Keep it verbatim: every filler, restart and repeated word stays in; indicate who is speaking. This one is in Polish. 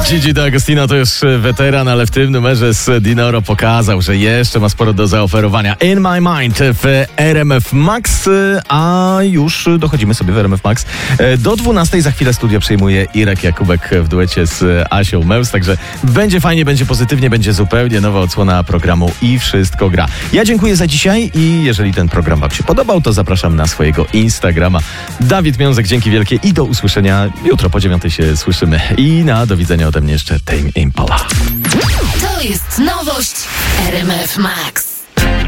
Speaker 1: Gigi D'Agostino to już weteran, ale w tym numerze z Dinoro pokazał, że jeszcze ma sporo do zaoferowania. In My Mind w R M F Max, a już dochodzimy sobie w R M F Max. Do dwunastej za chwilę studia przyjmuje Irek Jakubek w duecie z Asią Meus, także będzie fajnie, będzie pozytywnie, będzie zupełnie nowa odsłona programu i wszystko gra. Ja dziękuję za dzisiaj i jeżeli ten program wam się podobał, to zapraszam na swojego Instagrama. Dawid Miązek, dzięki wielkie i do usłyszenia. Jutro po dziewiątej się słyszymy. I na do widzenia ode mnie jeszcze Tame Impala.
Speaker 2: To jest nowość R M F Max.